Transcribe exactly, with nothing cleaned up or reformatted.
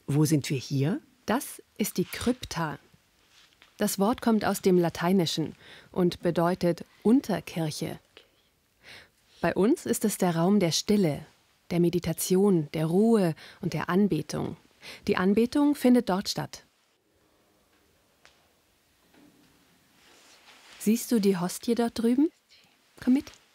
wo sind wir hier? Das ist die Krypta. Das Wort kommt aus dem Lateinischen und bedeutet Unterkirche. Bei uns ist es der Raum der Stille, der Meditation, der Ruhe und der Anbetung. Die Anbetung findet dort statt. Siehst du die Hostie dort drüben? Komm mit.